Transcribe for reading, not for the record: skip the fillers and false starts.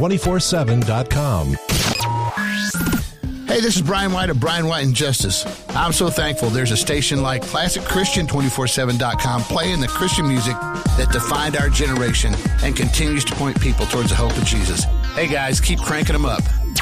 ClassicChristian247.com. Hey, this is Brian White of Brian White and Justice. I'm so thankful there's a station like ClassicChristian247.com playing the Christian music that defined our generation and continues to point people towards the hope of Jesus. Hey, guys, keep cranking them up.